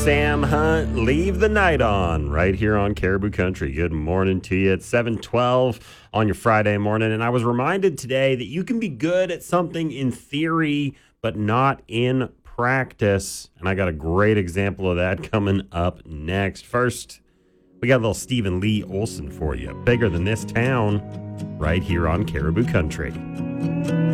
Sam Hunt, Leave the Night On, right here on Caribou Country. Good morning to you. It's 7:12 on your Friday morning, and I was reminded today that you can be good at something in theory, but not in practice. And I got a great example of that coming up next. First, we got a little Stephen Lee Olsen for you. Bigger Than This Town, right here on Caribou Country.